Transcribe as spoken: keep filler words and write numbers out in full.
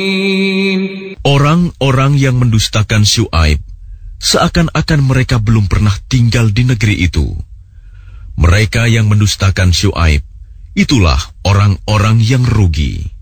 Orang-orang yang mendustakan Syuaib, seakan-akan mereka belum pernah tinggal di negeri itu. Mereka yang mendustakan Syuaib, itulah orang-orang yang rugi.